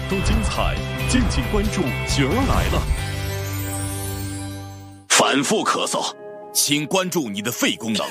都精彩，敬请关注角儿来了。 反复咳嗽，请关注你的肺功能。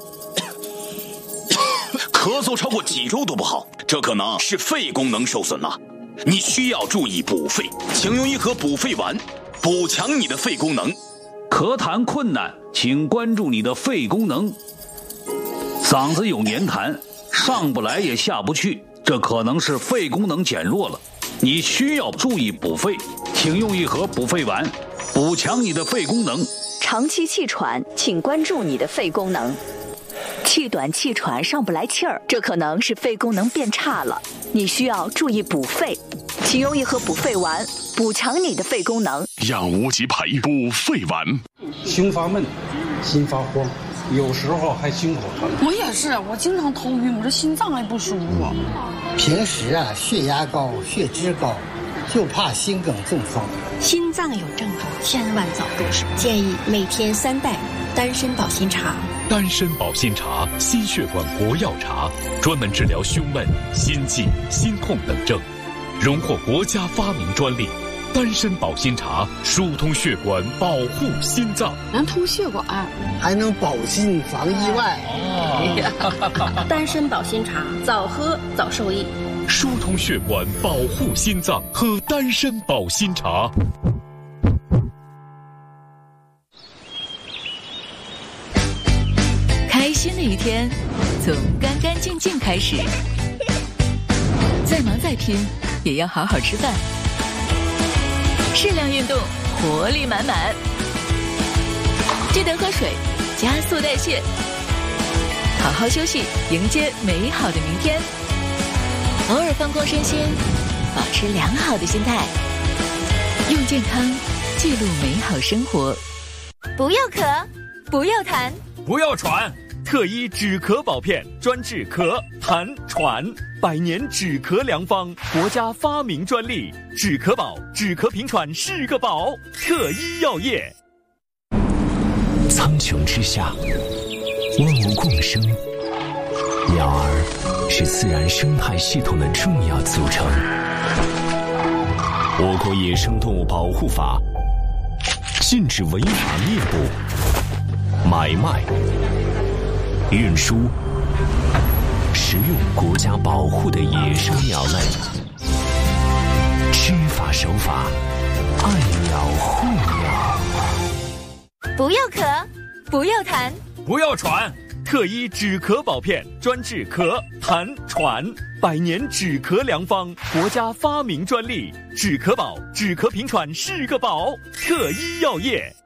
咳嗽超过几周都不好，这可能是肺功能受损了，你需要注意补肺，请用一盒补肺丸，补强你的肺功能。 咳痰困难，请关注你的肺功能。嗓子有黏痰，上不来也下不去，这可能是肺功能减弱了，你需要注意补肺，请用一盒补肺丸，补强你的肺功能。 长期气喘，请关注你的肺功能。气短气喘上不来气儿，这可能是肺功能变差了，你需要注意补肺，请用一盒补肺丸，补强你的肺功能。 让无极培补肺丸。 胸发闷，心发慌，有时候还心口疼。 我也是，我经常头晕，我这心脏还不舒服。 平时血压高，血脂高，就怕心梗中风。 心脏有症状，千万早动手。建议每天3袋丹参保心茶。 丹参保心茶，心血管活药茶，专门治疗胸闷、心悸、心痛等症，荣获国家发明专利。丹参保心茶疏通血管，保护心脏， 能通血管， 还能保心防意外。 丹参保心茶，早喝早受益。 疏通血管，保护心脏，喝丹参保心茶。 开心的一天，从干干净净开始。再忙再拼，也要好好吃饭。适量运动，活力满满。记得喝水，加速代谢。好好休息，迎接美好的明天。偶尔放空身心，保持良好的心态。用健康记录美好生活。 不要咳，不要痰， 不要喘。特一止咳宝片，专治咳、痰、喘，100年止咳良方，国家发明专利。止咳宝，止咳平喘是个宝。特一药业。 苍穹之下，万物共生，鸟儿是自然生态系统的重要组成。我国野生动物保护法禁止违法猎捕、买卖、运输、食用国家保护的野生鸟类，知法守法，爱鸟护鸟。 不要咳，不要痰， 不要喘。特一止咳宝片，专治咳、痰、喘，100年止咳良方，国家发明专利。止咳宝，止咳平喘是个宝。特一药业。